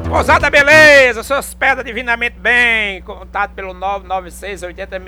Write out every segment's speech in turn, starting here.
Pousada Beleza, se hospeda divinamente bem. Contato pelo 996 80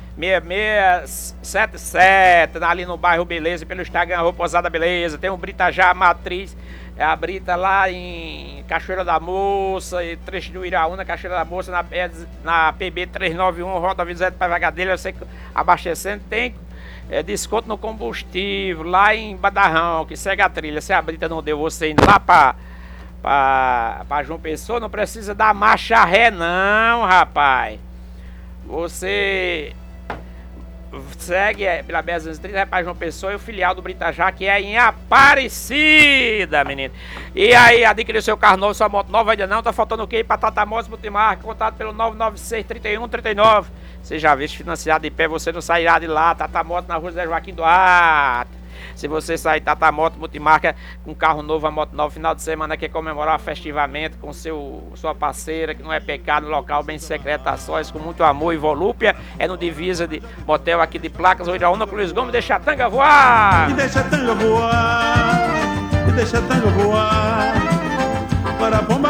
6677, ali no bairro Beleza, pelo Instagram, Pousada Beleza. Tem o Brita Já Matriz, é a Brita lá em Cachoeira da Moça, e trecho do Iraúna, Cachoeira da Moça, na PB 391, Rota 27 para Vagadeira. Você abastecendo, tem desconto no combustível lá em Badarrão, que segue a trilha. Se a Brita não deu você indo lá pra João Pessoa, não precisa dar marcha ré não, rapaz. Você segue pela BR-230, vai pra João Pessoa e o filial do Britajá, que é em Aparecida, menino. E aí, adquiriu seu carro novo, sua moto nova ainda não? Tá faltando o quê? Pra Tata Motos Multimarca, contato pelo 996 31 39. Você já viu financiado de pé, você não sairá de lá. Tata Motos na rua Zé Joaquim Duarte. Se você sair Tata Moto Multimarca com carro novo, a moto nova, final de semana quer comemorar festivamente com sua parceira, que não é pecado, local bem secreto, a sós, com muito amor e volúpia, é no divisa de motel aqui de Placas, o Iraúna com Luiz Gomes, deixa a tanga voar! E deixa a tanga voar, e deixa a tanga voar, para a bomba...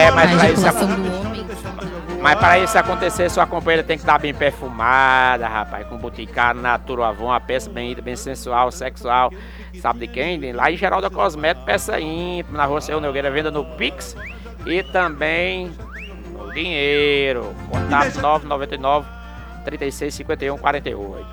Mas para isso acontecer, sua companheira tem que estar bem perfumada, rapaz, com boticário, Natura Avon, uma peça bem sensual, sexual, sabe de quem? Lá em Geraldo Cosmético, peça íntima, na rua Seu Nogueira, venda no Pix e também no dinheiro. Contato 999 36 51 48.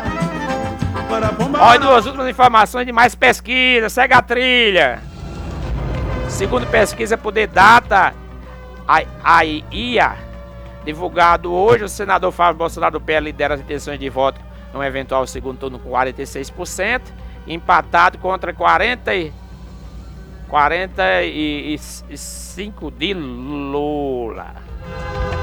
Olha, duas últimas informações de mais pesquisa, segue a trilha. Segundo pesquisa por data, a IA, divulgado hoje, o senador Fábio Bolsonaro do PL lidera as intenções de voto no eventual segundo turno com 46%, empatado contra 45 de Lula.